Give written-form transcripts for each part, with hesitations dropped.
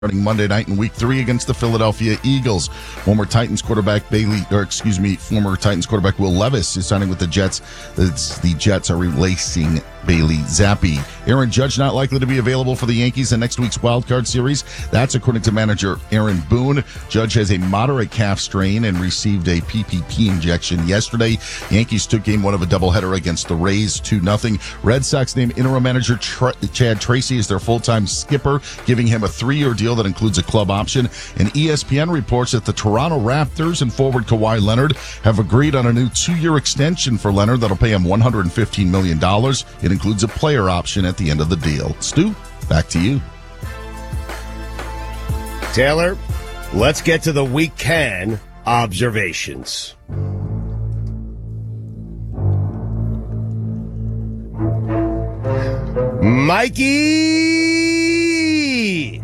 starting Monday night in Week 3 against the Philadelphia Eagles. Former Titans quarterback Will Levis is signing with the Jets. The Jets are replacing Bailey Zappi. Aaron Judge not likely to be available for the Yankees in next week's wildcard series. That's according to manager Aaron Boone. Judge has a moderate calf strain and received a PPP injection yesterday. Yankees took game 1 of a doubleheader against the Rays 2-0. Red Sox named interim manager Chad Tracy as their full-time skipper, giving him a 3-year deal that includes a club option. And ESPN reports that the Toronto Raptors and forward Kawhi Leonard have agreed on a new 2-year extension for Leonard that'll pay him $115 million. It includes a player option at the end of the deal. Stu, back to you. Taylor, let's get to the weekend observations. Mikey!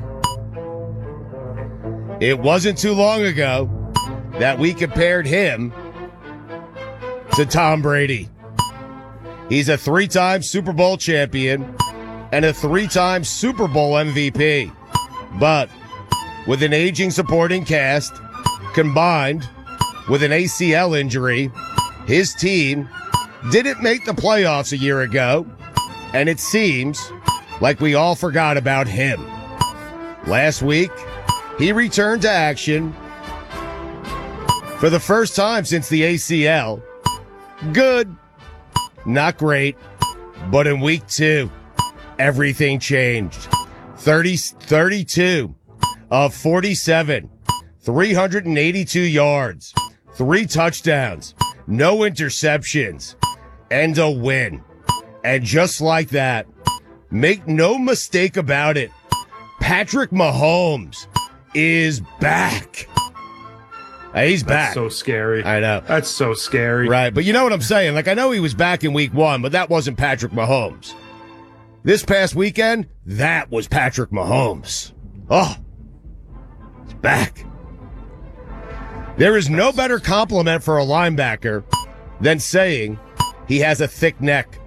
It wasn't too long ago that we compared him to Tom Brady. He's a 3-time Super Bowl champion and a 3-time Super Bowl MVP. But with an aging supporting cast combined with an ACL injury, his team didn't make the playoffs a year ago, and it seems like we all forgot about him. Last week, he returned to action for the first time since the ACL. Good. Not great, but in week 2, everything changed. 32 of 47, 382 yards, 3 touchdowns, no interceptions, and a win. And just like that, make no mistake about it, Patrick Mahomes is back. He's back. That's so scary. I know. That's so scary. Right, but you know what I'm saying? Like, I know he was back in week 1, but that wasn't Patrick Mahomes. This past weekend, that was Patrick Mahomes. Oh, he's back. There is no better compliment for a linebacker than saying he has a thick neck.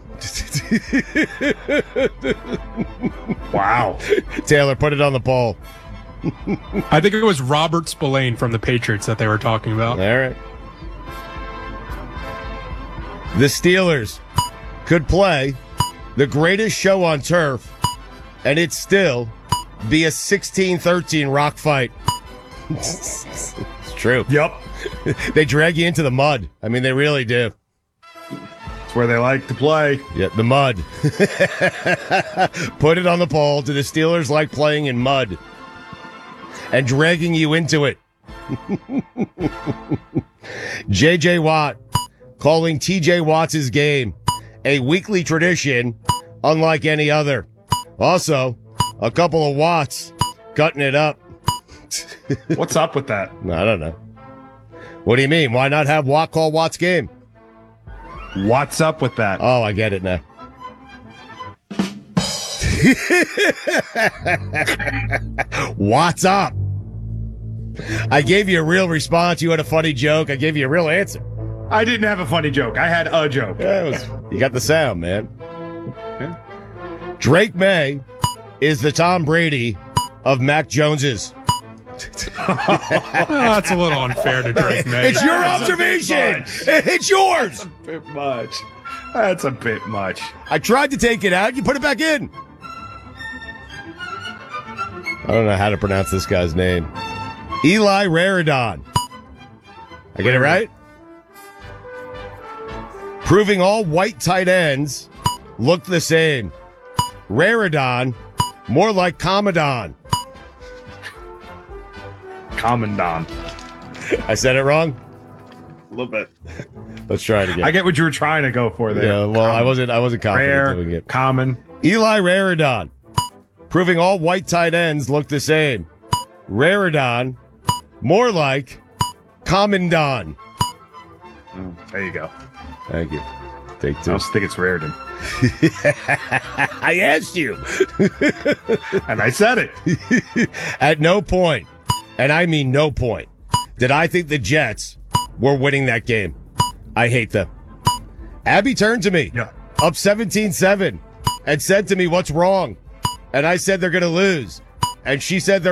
Wow. Taylor, put it on the poll. I think it was Robert Spillane from the Patriots that they were talking about. All right. The Steelers could play the greatest show on turf, and it'd still be a 16-13 rock fight. It's true. Yep. They drag you into the mud. I mean, they really do. It's where they like to play. Yeah, the mud. Put it on the poll. Do the Steelers like playing in mud and dragging you into it? J.J. Watt calling T.J. Watts' game a weekly tradition unlike any other. Also, a couple of Watts cutting it up. What's up with that? I don't know. What do you mean? Why not have Watt call Watt's game? What's up with that? Oh, I get it now. What's up? I gave you a real response. You had a funny joke. I gave you a real answer. I didn't have a funny joke. I had a joke. Yeah, you got the sound, man. Yeah. Drake May is the Tom Brady of Mac Jones's. That's a little unfair to Drake May. It's your observation. It's yours. That's a bit much. That's a bit much. I tried to take it out. You put it back in. I don't know how to pronounce this guy's name. Eli Raridon. I get it right? Proving all white tight ends look the same. Raridon, more like Commandant. Commandant. I said it wrong? A little bit. Let's try it again. I get what you were trying to go for there. Yeah, well, I wasn't confident Rare, doing it. common. Eli Raridon. Proving all white tight ends look the same. Raridon, more like Commandant. There you go. Thank you. Take I two. also think it's Raridan. I asked you. And I said it. At no point, and I mean no point, did I think the Jets were winning that game. I hate them. Abby turned to me, up 17-7, and said to me, "What's wrong?" And I said they're going to lose. And she said